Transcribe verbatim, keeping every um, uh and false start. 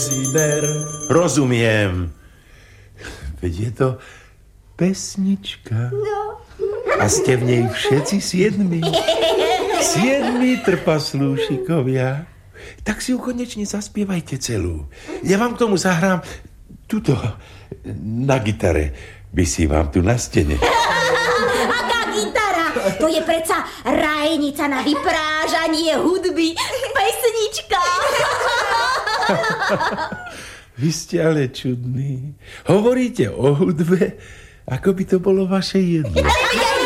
Zimer. Rozumiem. Veď je to pesnička. No. A ste v nej všetci siedmi. Siedmi trpaslúšikovia. Tak si ju konečne zaspievajte celú. Ja vám k tomu zahrám tuto na gitare. Vysí vám tu na stene. Aká gitara? To je predsa rajnica na vyprážanie hudby. Pesnička. Vy ste ale čudní. Hovoríte o hudbe, ako by to bolo vaše jedno.